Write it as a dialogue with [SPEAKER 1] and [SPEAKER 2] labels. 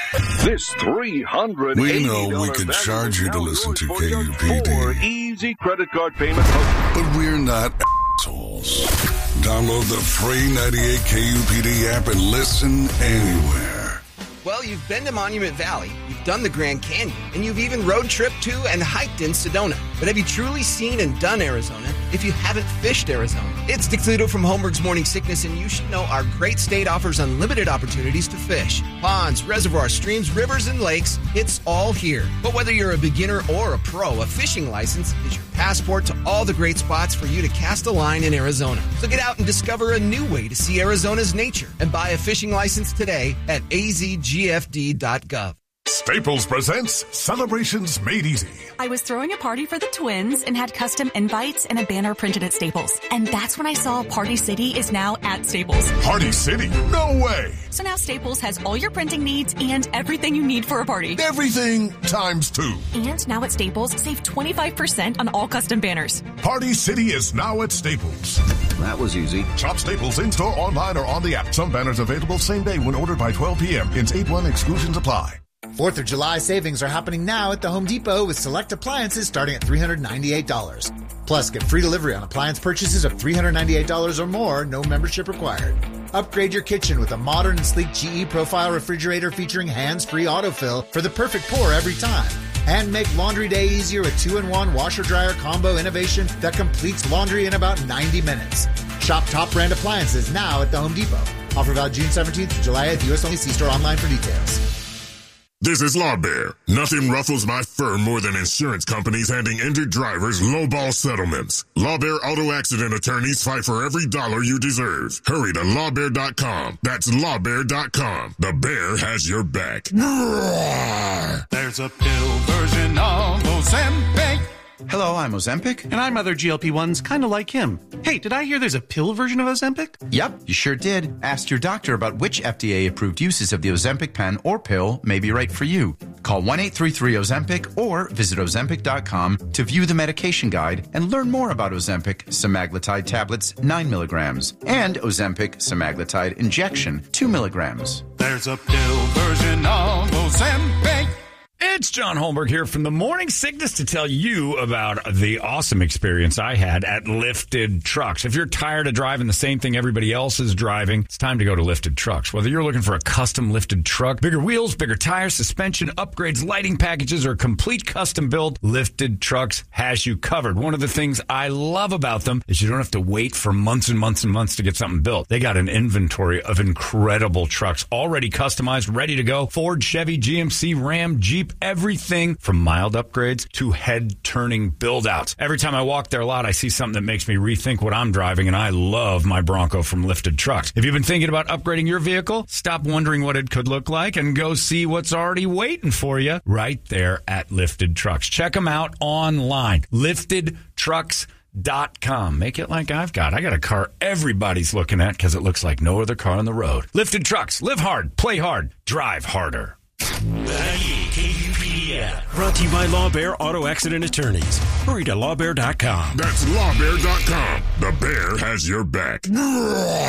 [SPEAKER 1] This $380
[SPEAKER 2] We know we could charge you to listen to KUPD.
[SPEAKER 1] Easy credit card payment.
[SPEAKER 2] But we're not assholes. Download the free 98 KUPD app and listen anywhere.
[SPEAKER 3] Well, you've been to Monument Valley, you've done the Grand Canyon, and you've even road tripped to and hiked in Sedona. But have you truly seen and done Arizona if you haven't fished Arizona? It's Dick Toledo from Holmberg's Morning Sickness, and you should know our great state offers unlimited opportunities to fish. Ponds, reservoirs, streams, rivers, and lakes, it's all here. But whether you're a beginner or a pro, a fishing license is your passport to all the great spots for you to cast a line in Arizona. So get out and discover a new way to see Arizona's nature and buy a fishing license today at azgfd.gov.
[SPEAKER 4] Staples presents Celebrations Made Easy.
[SPEAKER 5] I was throwing a party for the twins and had custom invites and a banner printed at Staples. And that's when I saw Party City is now at Staples.
[SPEAKER 4] Party City? No way!
[SPEAKER 5] So now Staples has all your printing needs and everything you need for a party.
[SPEAKER 4] Everything times 2.
[SPEAKER 5] And now at Staples, save 25% on all custom banners.
[SPEAKER 4] Party City is now at Staples.
[SPEAKER 6] That was easy.
[SPEAKER 4] Shop Staples in-store, online, or on the app. Some banners available same day when ordered by 12 p.m. Ins 8-1 exclusions apply.
[SPEAKER 7] 4th of July savings are happening now at the Home Depot with select appliances starting at $398. Plus, get free delivery on appliance purchases of $398 or more, no membership required. Upgrade your kitchen with a modern and sleek GE Profile refrigerator featuring hands-free autofill for the perfect pour every time. And make laundry day easier with 2-in-1 washer-dryer combo innovation that completes laundry in about 90 minutes. Shop top brand appliances now at the Home Depot. Offer valid June 17th to July 8th. U.S. only. See store online for details.
[SPEAKER 4] This is Law Bear. Nothing ruffles my fur more than insurance companies handing injured drivers lowball settlements. Law Bear Auto Accident attorneys fight for every dollar you deserve. Hurry to lawbear.com. That's lawbear.com. The bear has your back.
[SPEAKER 8] There's a pill version of Ozempic.
[SPEAKER 9] Hello, I'm Ozempic.
[SPEAKER 10] And I'm other GLP-1s kind of like him. Hey, did I hear there's a pill version of Ozempic?
[SPEAKER 9] Yep, you sure did. Ask your doctor about which FDA-approved uses of the Ozempic pen or pill may be right for you. Call 1-833-OZEMPIC or visit Ozempic.com to view the medication guide and learn more about Ozempic semaglutide tablets 9 milligrams and Ozempic semaglutide injection 2 milligrams.
[SPEAKER 8] There's a pill version of Ozempic.
[SPEAKER 11] It's John Holmberg here from the Morning Sickness to tell you about the awesome experience I had at Lifted Trucks. If you're tired of driving the same thing everybody else is driving, it's time to go to Lifted Trucks. Whether you're looking for a custom lifted truck, bigger wheels, bigger tires, suspension, upgrades, lighting packages, or a complete custom build, Lifted Trucks has you covered. One of the things I love about them is you don't have to wait for months and months and months to get something built. They got an inventory of incredible trucks already customized, ready to go. Ford, Chevy, GMC, Ram, Jeep, everything from mild upgrades to head-turning build-outs. Every time I walk their lot, I see something that makes me rethink what I'm driving, and I love my Bronco from Lifted Trucks. If you've been thinking about upgrading your vehicle, stop wondering what it could look like and go see what's already waiting for you right there at Lifted Trucks. Check them out online. LiftedTrucks.com. Make it like I've got. I got a car everybody's looking at because it looks like no other car on the road. Lifted Trucks. Live hard, play hard, drive harder.
[SPEAKER 12] KUPD app. Brought to you by Law Bear Auto Accident Attorneys. Hurry to lawbear.com.
[SPEAKER 4] That's lawbear.com. The bear has your back.